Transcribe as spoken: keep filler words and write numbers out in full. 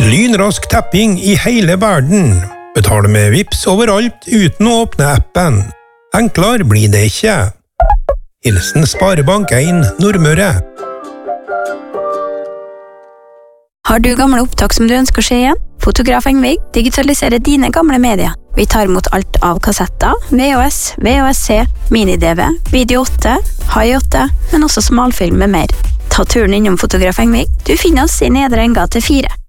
Lynrask tapping i hele verden. Betale med Vips overalt uten å åpne appen. Enklere blir det ikke. Hilsen Sparebank en Nordmøre. Har du gamle opptak som du ønsker å se igjen? Fotograf Engvig digitaliserer dine gamle medier. Vi tar imot alt av kassetter, V H S, V H S C, mini-D V, Video åtte, High åtte, men også smalfilm med mer. Ta turen innom Fotograf Engvig. Du finner oss i Nedre Enggate fire.